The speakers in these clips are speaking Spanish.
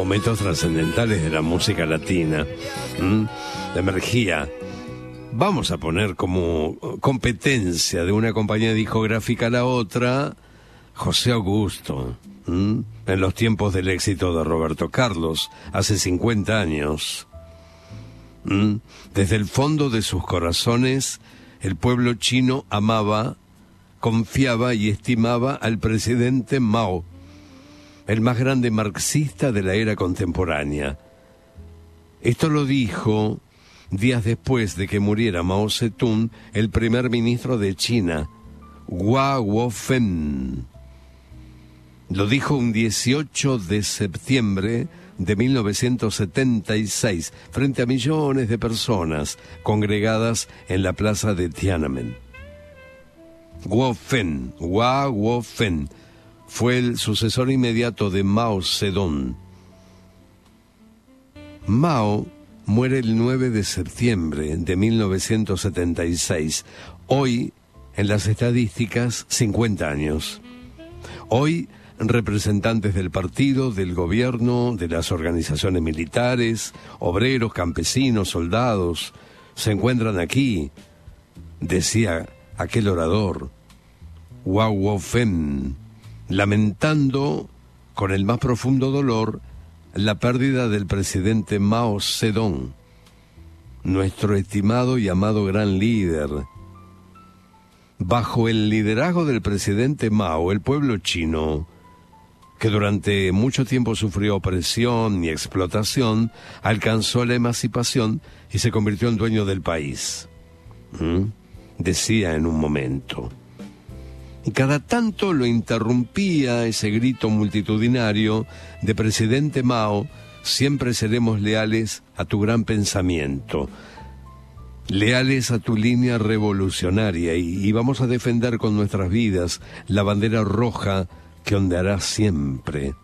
momentos trascendentales de la música latina. Emergía, vamos a poner como competencia de una compañía discográfica a la otra, José Augusto, en los tiempos del éxito de Roberto Carlos, hace 50 años. Desde el fondo de sus corazones, el pueblo chino amaba, confiaba y estimaba al presidente Mao, el más grande marxista de la era contemporánea. Esto lo dijo días después de que muriera Mao Zedong, el primer ministro de China, Hua Guofen. Lo dijo un 18 de septiembre de 1976, frente a millones de personas congregadas en la plaza de Tiananmen. Hua Guofen, fue el sucesor inmediato de Mao Zedong. Mao muere el 9 de septiembre de 1976. Hoy, en las estadísticas, 50 años. Hoy, representantes del partido, del gobierno, de las organizaciones militares, obreros, campesinos, soldados, se encuentran aquí, decía aquel orador, Hua Guofen, lamentando con el más profundo dolor la pérdida del presidente Mao Zedong, nuestro estimado y amado gran líder. Bajo el liderazgo del presidente Mao, el pueblo chino, que durante mucho tiempo sufrió opresión y explotación, alcanzó la emancipación y se convirtió en dueño del país. Decía en un momento. Y cada tanto lo interrumpía ese grito multitudinario de presidente Mao: siempre seremos leales a tu gran pensamiento, leales a tu línea revolucionaria, y vamos a defender con nuestras vidas la bandera roja que ondeará siempre.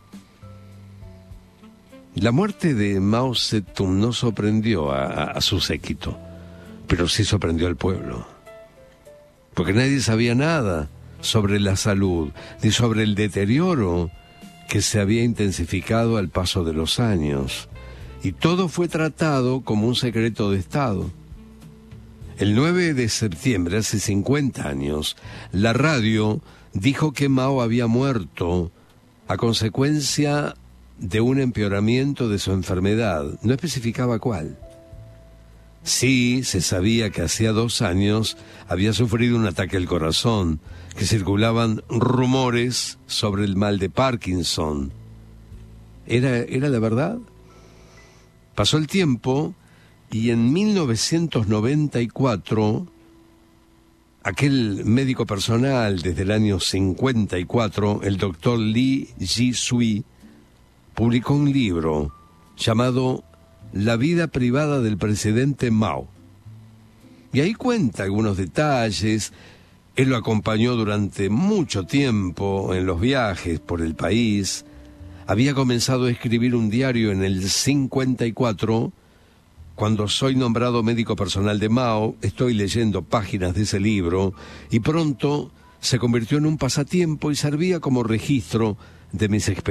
La muerte de Mao Zedong no sorprendió a su séquito, pero sí sorprendió al pueblo, porque nadie sabía nada sobre la salud, ni sobre el deterioro que se había intensificado al paso de los años, y todo fue tratado como un secreto de Estado. El 9 de septiembre, hace 50 años, la radio dijo que Mao había muerto a consecuencia de un empeoramiento de su enfermedad. No especificaba cuál. Sí, se sabía que hacía 2 años había sufrido un ataque al corazón, que circulaban rumores sobre el mal de Parkinson. ¿Era la verdad? Pasó el tiempo y en 1994, aquel médico personal desde el año 54, el doctor Li Jisui, publicó un libro llamado La vida privada del presidente Mao. Y ahí cuenta algunos detalles. Él lo acompañó durante mucho tiempo en los viajes por el país. Había comenzado a escribir un diario en el 54. Cuando soy nombrado médico personal de Mao, estoy leyendo páginas de ese libro, y pronto se convirtió en un pasatiempo y servía como registro de mis experiencias.